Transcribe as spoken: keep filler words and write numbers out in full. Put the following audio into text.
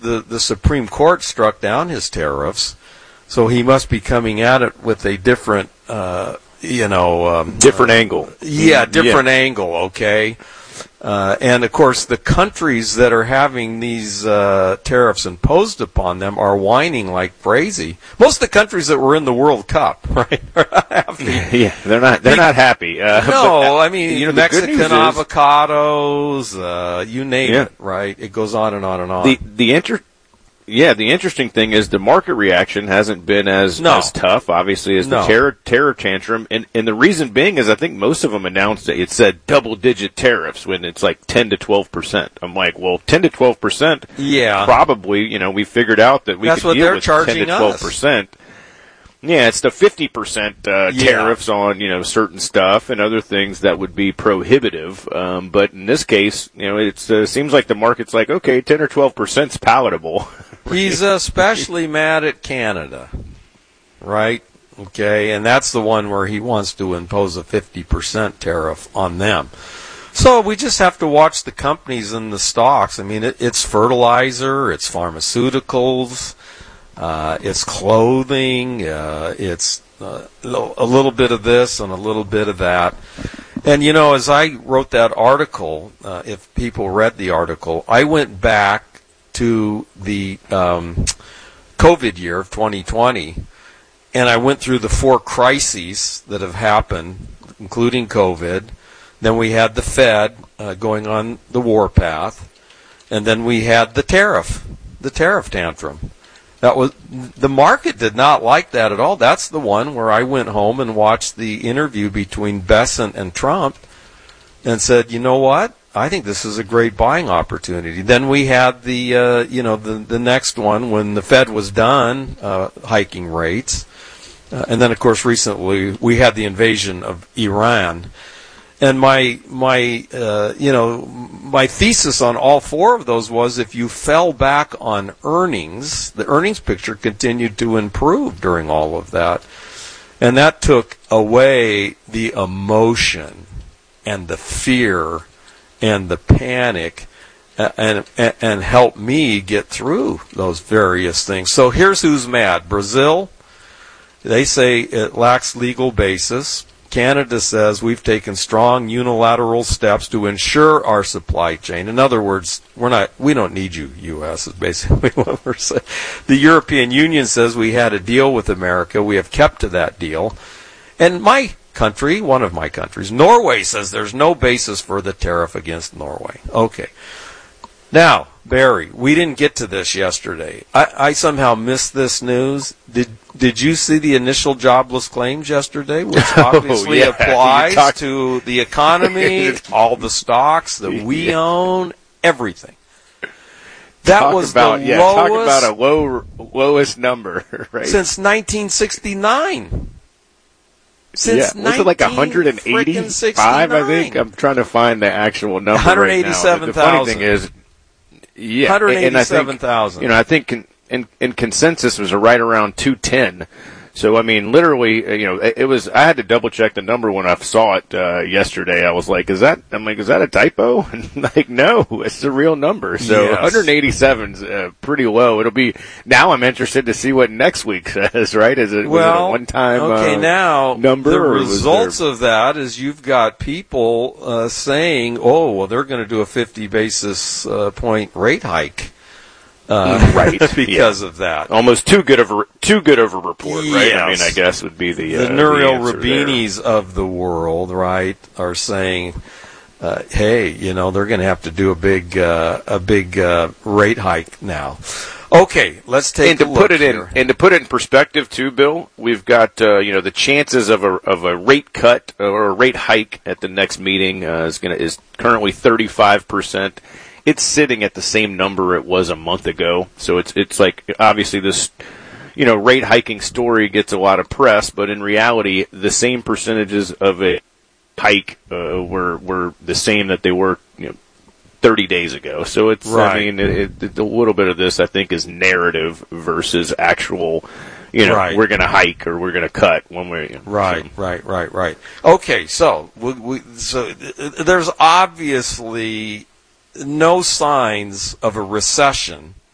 the, the Supreme Court struck down his tariffs, so he must be coming at it with a different, uh, you know... Um, different uh, angle. Yeah, different yeah. angle, okay? Uh, and, of course, the countries that are having these uh, tariffs imposed upon them are whining like crazy. Most of the countries that were in the World Cup, right, are not happy. Yeah, they're not They're not happy. Uh, no, but, I mean, you know, Mexican is, avocados, uh, you name yeah. it, right? It goes on and on and on. The, the inter- Yeah, the interesting thing is the market reaction hasn't been as no. as tough, obviously, as the no. terror terror tantrum, and and the reason being is I think most of them announced it. It said double digit tariffs when it's like ten to twelve percent. I'm like, well, ten to twelve percent. Yeah, probably. You know, we figured out that we That's could what deal they're with charging ten to twelve percent. Yeah, it's the fifty percent uh, Yeah. tariffs on, you know, certain stuff and other things that would be prohibitive. Um, but in this case, you know, it uh, seems like the market's like, okay, ten or twelve percent is palatable. He's especially mad at Canada, right? Okay, and that's the one where he wants to impose a fifty percent tariff on them. So we just have to watch the companies and the stocks. I mean, it, it's fertilizer, it's pharmaceuticals, uh, it's clothing, uh, it's uh, a little bit of this and a little bit of that. And, you know, as I wrote that article, uh, if people read the article, I went back to the um, COVID year of twenty twenty, and I went through the four crises that have happened, including COVID. Then we had the Fed uh, going on the warpath, and then we had the tariff, the tariff tantrum. That was the market did not like that at all. That's the one where I went home and watched the interview between Bessent and Trump, and said, you know what? I think this is a great buying opportunity. Then we had the, uh, you know, the the next one when the Fed was done uh, hiking rates, uh, and then of course recently we had the invasion of Iran. And my my uh, you know my thesis on all four of those was if you fell back on earnings, the earnings picture continued to improve during all of that, and that took away the emotion and the fear and the panic, and, and and help me get through those various things. So here's who's mad. Brazil, they say it lacks legal basis. Canada says we've taken strong unilateral steps to ensure our supply chain. In other words, we're not, we don't need you, U S is basically what we're saying. The European Union says we had a deal with America. We have kept to that deal. And my country, one of my countries, Norway, says there's no basis for the tariff against Norway. Okay. Now, Barry, we didn't get to this yesterday. I, I somehow missed this news. Did did you see the initial jobless claims yesterday, which obviously oh, yeah. applies talk- to the economy, all the stocks that we yeah. own, everything? That talk was about, the yeah, lowest talk about a low lowest number, right? Since nineteen sixty-nine. Since yeah. Was it like one hundred eighty-five, I think? I'm trying to find the actual number one hundred eighty-seven eighty-seven right now. The funny thousand. thing is, yeah, one hundred and I eighty-seven think, thousand. you know, I think in, in, in consensus was right around two ten. So, I mean, literally, uh, you know, it, it was, I had to double check the number when I saw it, uh, yesterday. I was like, is that, I'm like, is that a typo? And like, no, it's the real number. So Yes. one hundred eighty-seven is uh, pretty low. It'll be, now I'm interested to see what next week says, right? Is it, well, was it a one-time okay, uh, now, number? the or was results there... of that is you've got people uh, saying, oh, well, they're going to do a fifty basis uh, point rate hike. Uh, right, because yeah. of that. Almost too good of a, too good of a report, right? Yes. I mean, I guess would be the, The uh, Nouriel the Rubinis of the world, right, are saying, uh, hey, you know, they're going to have to do a big, uh, a big, uh, rate hike now. Okay, let's take and to a look put it here. in and to put it in perspective too, Bill, we've got uh, you know the chances of a of a rate cut or a rate hike at the next meeting uh, is going to is currently thirty-five percent. It's sitting at the same number it was a month ago. So it's it's like obviously this you know rate hiking story gets a lot of press, but in reality the same percentages of a hike uh, were were the same that they were you know thirty days ago. So it's right. I mean it, it, a little bit of this I think is narrative versus actual you know right. we're going to hike or we're going to cut one way. You know, right, so. right, right, right. Okay, so we, we, so there's obviously no signs of a recession